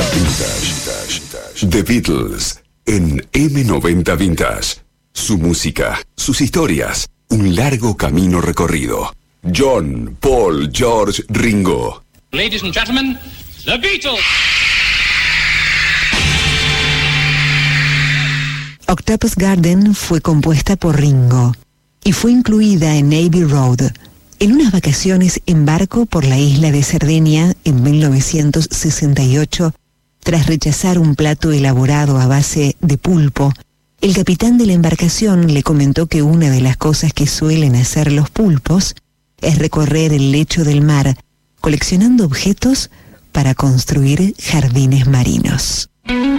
The Beatles en M90 Vintage. Su música, sus historias, un largo camino recorrido. John, Paul, George, Ringo. Ladies and gentlemen, The Beatles. Octopus Garden fue compuesta por Ringo y fue incluida en Abbey Road en unas vacaciones en barco por la isla de Cerdeña en 1968. Tras rechazar un plato elaborado a base de pulpo, el capitán de la embarcación le comentó que una de las cosas que suelen hacer los pulpos es recorrer el lecho del mar, coleccionando objetos para construir jardines marinos.